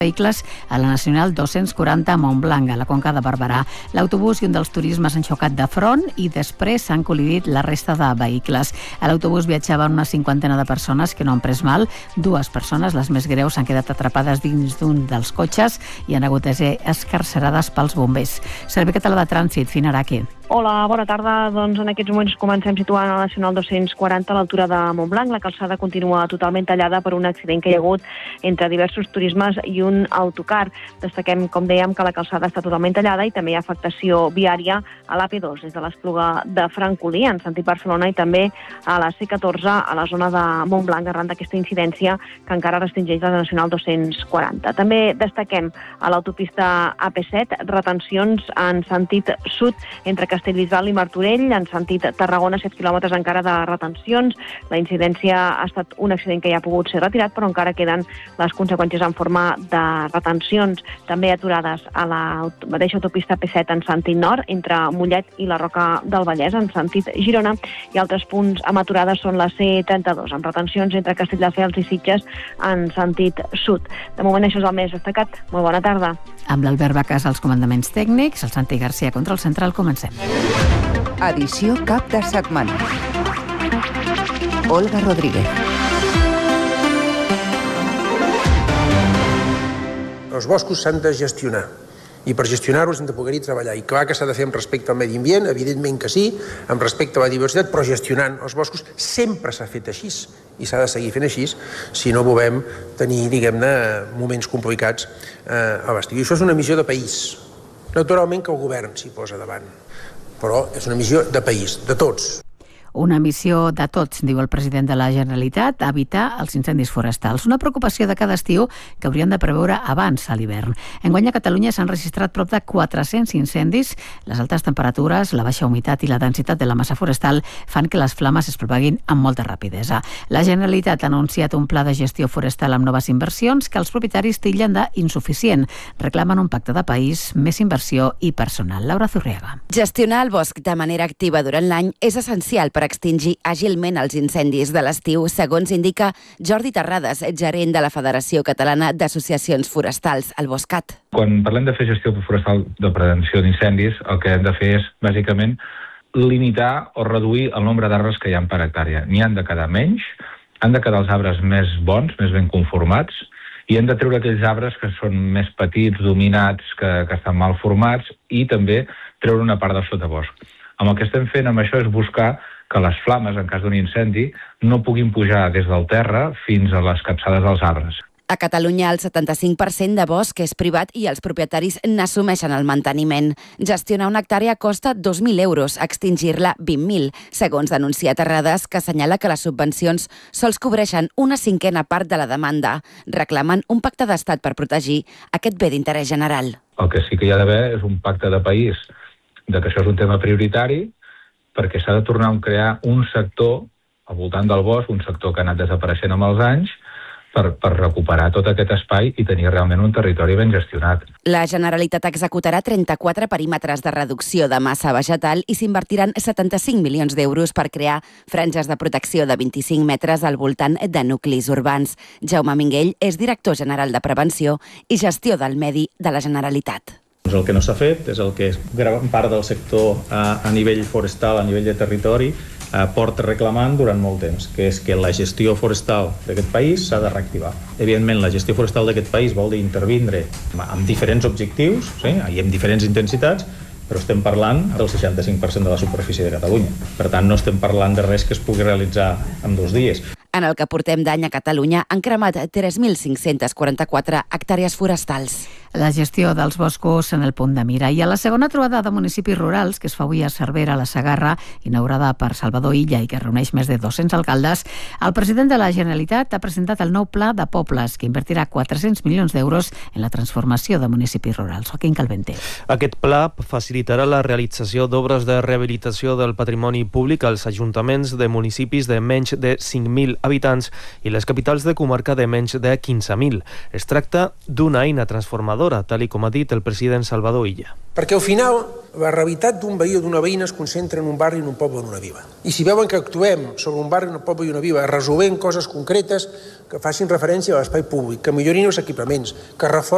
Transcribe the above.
vehicles a la Nacional 240 a Montblanc, a la Conca de Barberà. L'autobús i un dels turismes han xocat de front i després s'han col·lidit la resta de vehicles. A l'autobús viatjaven una cinquantena de persones que no han pres mal. 2 persones, les més greus, han quedat atrapades dins d'un dels cotxes i han hagut de ser escarcerades pels bombers. Servei Català de Trànsit, Fina Araki. Hola, bona tarda. Doncs en aquests moments comencem situant a la Nacional 240 a l'altura de Montblanc. La calçada continua totalment tallada per un accident que hi ha hagut entre diversos turismes i un autocar. Destaquem, com dèiem, que la calçada està totalment tallada i també hi ha afectació viària a l'AP2 des de l'Espluga de Francolí en sentit Barcelona i també a la C14 a la zona de Montblanc arran d'aquesta incidència que encara restringeix la Nacional 240. També destaquem a l'autopista AP7 retencions en sentit sud entre Castellbisbal i Martorell, en sentit Tarragona, 7 quilòmetres encara de retencions. La incidència ha estat un accident que ja ha pogut ser retirat, però encara queden les conseqüències en forma de retencions. També aturades a la mateixa autopista P7 en sentit nord, entre Mollet i la Roca del Vallès, en sentit Girona, i altres punts amb aturades són la C32, amb retencions entre Castelldefels i Sitges en sentit sud. De moment això és el més destacat. Molt bona tarda. Amb l'Albert Bacàs als comandaments tècnics, el Santi Garcia contra el Central, comencem. Edició cap de setmana. Olga Rodríguez. Els boscos s'han de gestionar i per gestionar-los hem de poder-hi treballar. I clar que s'ha de fer amb respecte al medi ambient, evidentment que sí, amb respecte a la diversitat, però gestionant els boscos sempre s'ha fet així i s'ha de seguir fent així si no volem tenir, diguem-ne, moments complicats a l'estiu. I això és una missió de país. Naturalment que el govern s'hi posa davant, però és una missió de país, de tots. Una missió de tots, diu el president de la Generalitat, evitar els incendis forestals. Una preocupació de cada estiu que haurien de preveure abans a l'hivern. Enguany a Catalunya s'han registrat prop de 400 incendis. Les altes temperatures, la baixa humitat i la densitat de la massa forestal fan que les flames es propaguin amb molta rapidesa. La Generalitat ha anunciat un pla de gestió forestal amb noves inversions que els propietaris tillen d'insuficient. Reclamen un pacte de país, més inversió i personal. Laura Zurriaga. Gestionar el bosc de manera activa durant l'any és essencial per extingir àgilment els incendis de l'estiu, segons indica Jordi Terrades, gerent de la Federació Catalana d'Associacions Forestals, el Boscat. Quan parlem de fer gestió forestal de prevenció d'incendis, el que hem de fer és, bàsicament, limitar o reduir el nombre d'arbres que hi ha per hectàrea. N'hi han de quedar menys, han de quedar els arbres més bons, més ben conformats, i hem de treure aquells arbres que són més petits, dominats, que estan mal formats, i també treure una part del sotabosc. Amb el que estem fent amb això és buscar que les flames, en cas d'un incendi, no puguin pujar des del terra fins a les capçades dels arbres. A Catalunya el 75% de bosc és privat i els propietaris n'assumeixen el manteniment. Gestionar una hectàrea costa 2.000 euros, extingir-la 20.000, segons denuncia Terrades, que assenyala que les subvencions sols cobreixen una cinquena part de la demanda. Reclamen un pacte d'estat per protegir aquest bé d'interès general. El que sí que hi ha d'haver és un pacte de país, de que això és un tema prioritari, perquè s'ha de tornar a crear un sector al voltant del bosc, un sector que ha anat desapareixent amb els anys, per recuperar tot aquest espai i tenir realment un territori ben gestionat. La Generalitat executarà 34 perímetres de reducció de massa vegetal i s'invertiran 75 milions d'euros per crear franges de protecció de 25 metres al voltant de nuclis urbans. Jaume Minguell és director general de Prevenció i Gestió del Medi de la Generalitat. El que no s'ha fet és el que gran part del sector a nivell forestal, a nivell de territori, porta reclamant durant molt temps, que és que la gestió forestal d'aquest país s'ha de reactivar. Evidentment, la gestió forestal d'aquest país vol dir intervindre amb diferents objectius, sí? I amb diferents intensitats, però estem parlant del 65% de la superfície de Catalunya. Per tant, no estem parlant de res que es pugui realitzar en 2 dies. En el que portem d'any a Catalunya han cremat 3.544 hectàrees forestals. La gestió dels boscos en el punt de mira. I a la segona trobada de municipis rurals, que es fa avui a Cervera, a la Segarra, inaugurada per Salvador Illa i que reuneix més de 200 alcaldes, el president de la Generalitat ha presentat el nou Pla de Pobles, que invertirà 400 milions d'euros en la transformació de municipis rurals. Joaquín Calvente. Aquest pla facilitarà la realització d'obres de rehabilitació del patrimoni públic als ajuntaments de municipis de menys de 5.000 habitants i les capitals de comarca de menys de 15.000. Es tracta d'una eina transformadora, tal com ha dit el president Salvador Illa. Perquè al final la realitat d'un veí o d'una veïna es concentra en un barri, en un poble o en una vila. I si veuen que actuem sobre un barri, un poble i una vila, resolent coses concretes que facin referència a l'espai públic, que millorin els equipaments, que reforcin